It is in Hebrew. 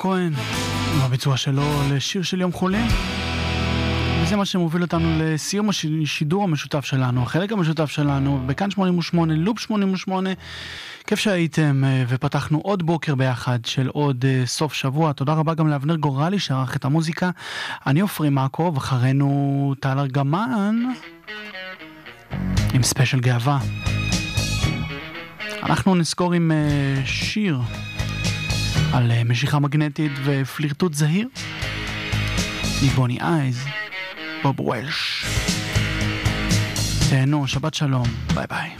כהן, עם הביצוע שלו לשיר של יום חולים. וזה מה שמוביל אותנו לסיום השידור המשותף שלנו, החלק המשותף שלנו, בכאן 88, לופ 88. כיף שהייתם, ופתחנו עוד בוקר ביחד של עוד סוף שבוע. תודה רבה גם לאבנר גורלי שערך את המוזיקה. אני אופרי מקוב, אחרינו טל ארגמן עם ספיישל גאווה. אנחנו נזכור עם שיר על משיכה מגנטית ופלירטוט זהיר מבוני אייז, בוב וולש. תהנו, שבת שלום, ביי ביי.